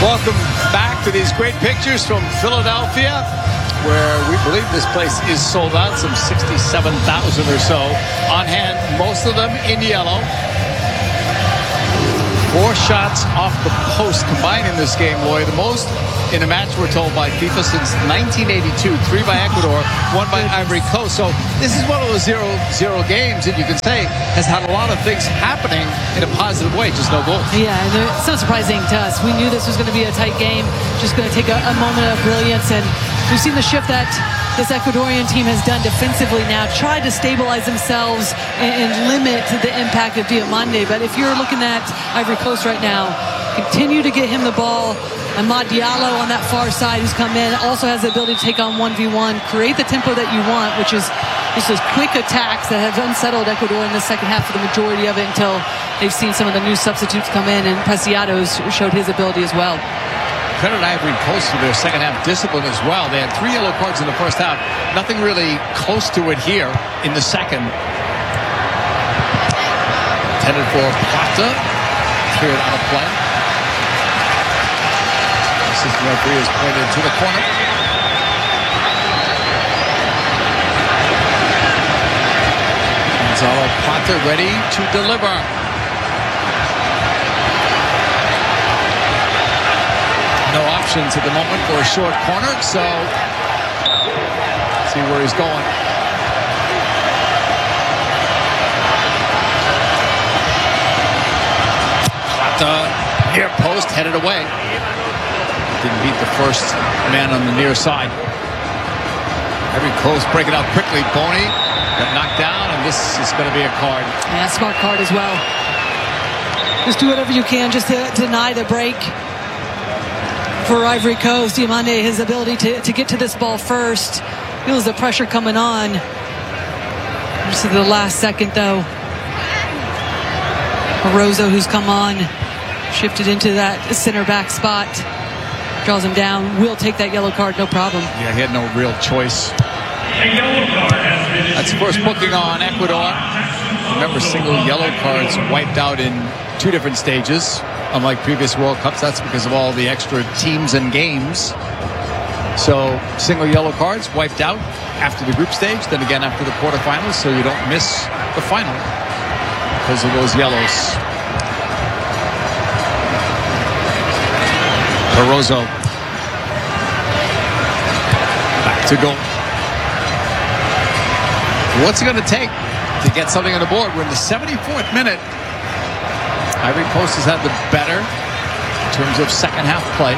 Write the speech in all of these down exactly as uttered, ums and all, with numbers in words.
Welcome back to these great pictures from Philadelphia, where we believe this place is sold out, some sixty-seven thousand or so on hand, most of them in yellow. Four shots off the post combined in this game, Lloyd. The most in a match, we're told, by FIFA since nineteen eighty-two. Three by Ecuador, one by Ivory Coast. So this is one of those zero zero games that you can say has had a lot of things happening in a positive way, just no goals. Yeah, and it's not surprising to us. We knew this was going to be a tight game, just going to take a, a moment of brilliance. And we've seen the shift that this Ecuadorian team has done defensively now, tried to stabilize themselves and, and limit the impact of Diomande. But if you're looking at Ivory Coast right now, continue to get him the ball. Amad Diallo on that far side who's come in also has the ability to take on one v one, create the tempo that you want, which is just those quick attacks that have unsettled Ecuador in the second half for the majority of it until they've seen some of the new substitutes come in, and Preciado's showed his ability as well. Credit Ivory Coast for their second half discipline as well. They had three yellow cards in the first half. Nothing really close to it here in the second. Intended for Plata. Cleared out of play. Assistant referee is pointed to the corner. Gonzalo Plata ready to deliver. No options at the moment for a short corner, so see where he's going. Plata, near post, headed away. Didn't beat the first man on the near side. Ivory Coast breaking out quickly. Boney got knocked down, and this is going to be a card. Yeah, smart card as well. Just do whatever you can just to deny the break. For Ivory Coast, Diomande, his ability to, to get to this ball first, feels the pressure coming on. Just at the last second, though. Barroso, who's come on, shifted into that center back spot, draws him down, will take that yellow card, no problem. Yeah, he had no real choice. That's the first booking on Ecuador. Remember, single yellow cards wiped out in two different stages. Unlike previous World Cups, that's because of all the extra teams and games. So single yellow cards wiped out after the group stage, then again after the quarterfinals, so you don't miss the final because of those yellows. Barroso back to goal. What's it going to take to get something on the board? We're in the seventy-fourth minute. Ivory Coast has had the better in terms of second half play.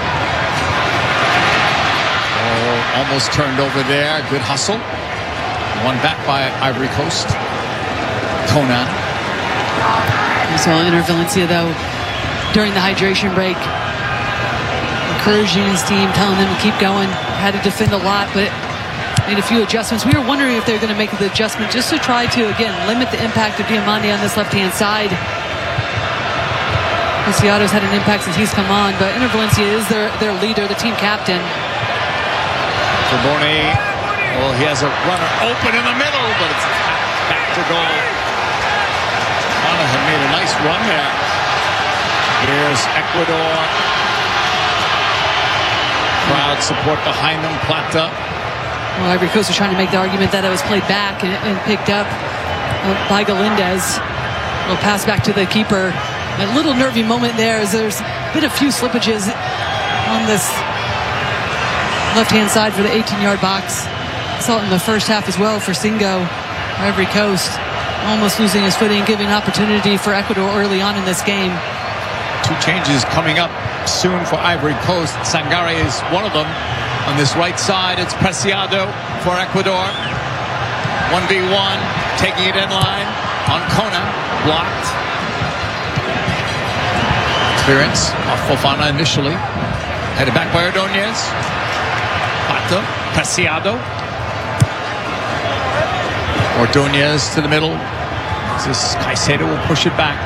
Oh, almost turned over there. Good hustle. One back by Ivory Coast. Conan. We saw Enter Valencia, though, during the hydration break, encouraging his team, telling them to keep going. Had to defend a lot, but made a few adjustments. We were wondering if they were going to make the adjustment just to try to, again, limit the impact of Diomande on this left-hand side. Preciado's had an impact since he's come on, but Enter Valencia is their, their leader, the team captain. For Boney, well, he has a runner open in the middle, but it's back to goal. Monahan made a nice run there. Here's Ecuador. Crowd support behind them. Plata. Well, Ivory Coast was trying to make the argument that it was played back and, and picked up uh, by Galindez. Will pass back to the keeper. A little nervy moment there as there's been a few slippages on this left-hand side for the eighteen-yard box. Saw it in the first half as well for Singo, Ivory Coast. Almost losing his footing, giving an opportunity for Ecuador early on in this game. Two changes coming up soon for Ivory Coast. Sangare is one of them. On this right side, it's Preciado for Ecuador. one v one, taking it in line on Kona, blocked. Clearance off Fofana initially. Headed back by Ordonez. Plata, Preciado. Ordonez to the middle. This Caicedo will push it back.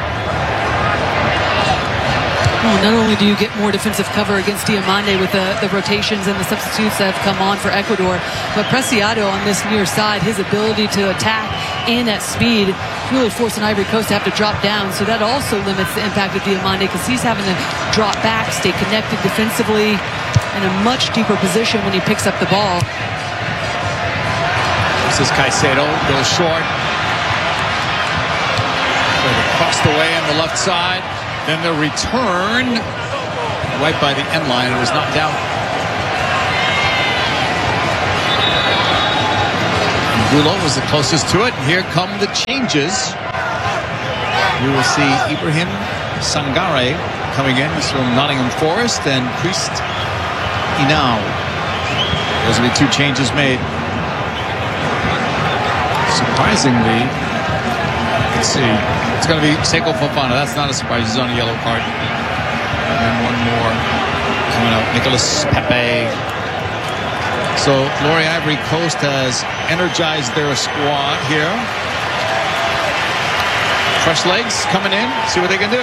Well, not only do you get more defensive cover against Diomande with the, the rotations and the substitutes that have come on for Ecuador, but Preciado on this near side, his ability to attack and at speed really forcing Ivory Coast to have to drop down. So that also limits the impact of Diomande because he's having to drop back, stay connected defensively in a much deeper position when he picks up the ball. This is Caicedo, goes short. Across the way on the left side. Then the return right by the end line. It was knocked out. Angulo was the closest to it. Here come the changes. You will see Ibrahim Sangare coming in. He's from Nottingham Forest, and Christ Inau. Those will be two changes made. Surprisingly, let's see. It's going to be Seko Fofana. That's not a surprise. He's on a yellow card. And then one more coming out. Nicolas Pepe. So, Glory Ivory Coast has energized their squad here. Fresh legs coming in. See what they can do.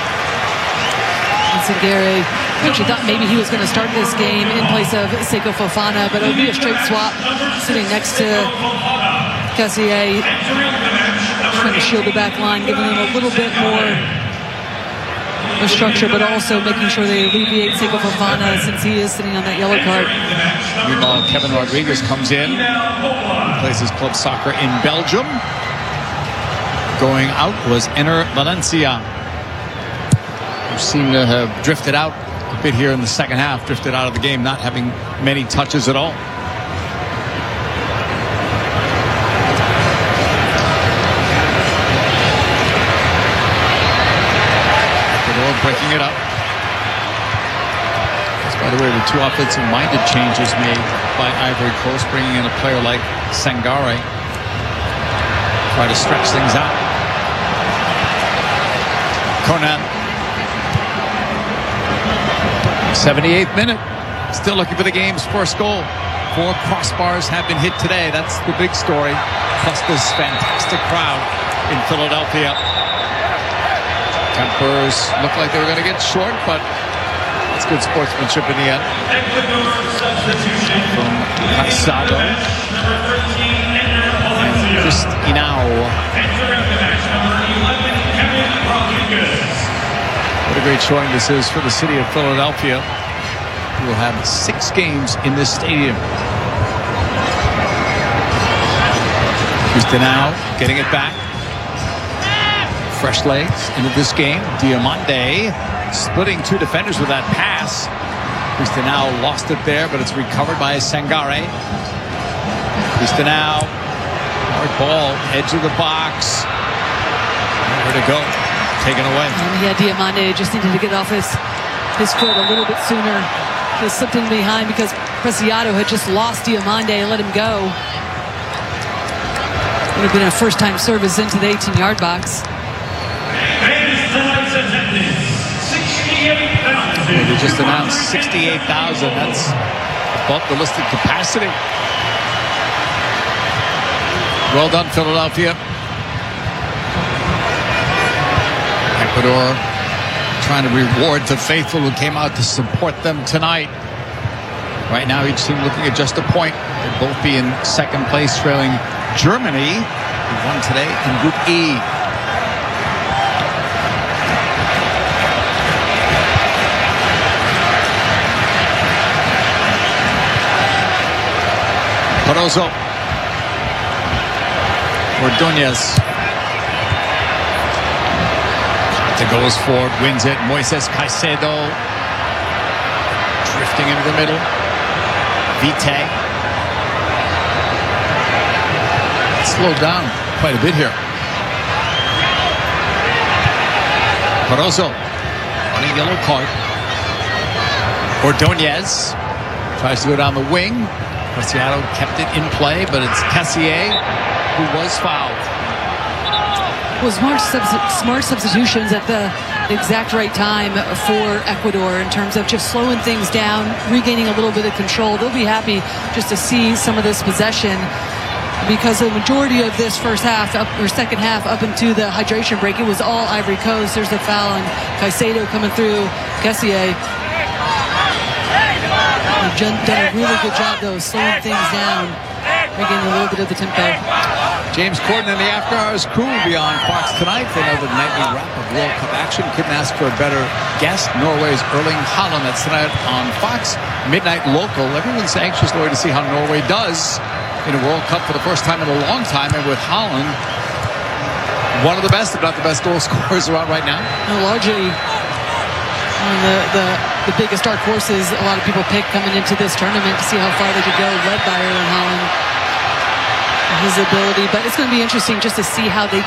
Sangare, I actually thought maybe he was going to start this game in place of Seko Fofana, but it would be a straight swap sitting next to Cassier, trying to shield the back line, giving them a little bit more of structure, but also making sure they alleviate Seko Fofana since he is sitting on that yellow card. Meanwhile, Kevin Rodriguez comes in, plays his club soccer in Belgium. Going out was Enner Valencia, who seemed to have drifted out a bit here in the second half, drifted out of the game, not having many touches at all. Ecuador breaking it up. That's, by the way, the two offensive-minded changes made by Ivory Coast, bringing in a player like Sangare. Try to stretch things out. Conan. seventy-eighth minute. Still looking for the game's first goal. Four crossbars have been hit today. That's the big story. Plus this fantastic crowd in Philadelphia. Tempers looked like they were going to get short, but it's good sportsmanship in the end. From Casado. Christ Inau. What a great showing this is for the city of Philadelphia. We will have six games in this stadium. Inau getting it back. Fresh legs into this game. Diomande splitting two defenders with that pass. Inau lost it there, but it's recovered by Sangare. Inau, hard ball, edge of the box. Nowhere to go. Taken away. And yeah, Diomande just needed to get off his, his foot a little bit sooner. He slipped in behind because Preciado had just lost Diomande and let him go. Would have been a first-time service into the eighteen-yard box. They just announced sixty-eight thousand. That's above the listed capacity. Well done, Philadelphia. Ecuador trying to reward the faithful who came out to support them tonight. Right now, each team looking at just a point. They'll both be in second place, trailing Germany, who won today in Group E. Barroso. Ordonez. It goes forward, wins it. Moises Caicedo drifting into the middle. Vite. Slowed down quite a bit here. Barroso on a yellow card. Ordonez tries to go down the wing. Preciado kept it in play, but it's Cassier who was fouled. Was smart, subs- smart substitutions at the exact right time for Ecuador in terms of just slowing things down, regaining a little bit of control. They'll be happy just to see some of this possession because the majority of this first half up, or second half up into the hydration break, it was all Ivory Coast. There's the foul and Caicedo coming through. Cassier. They've done a really good job though, slowing things down, regaining a little bit of the tempo. James Corden and the After Hours crew will be on Fox tonight for another nightly wrap of World Cup action. Couldn't ask for a better guest. Norway's Erling Haaland. That's tonight on Fox. Midnight local. Everyone's anxious, Lloyd, to see how Norway does in a World Cup for the first time in a long time. And with Haaland, one of the best, if not the best goal scorers around right now. And largely one of the, the, the biggest dark horses a lot of people pick coming into this tournament to see how far they could go, led by Erling Haaland. His ability, but it's going to be interesting just to see how they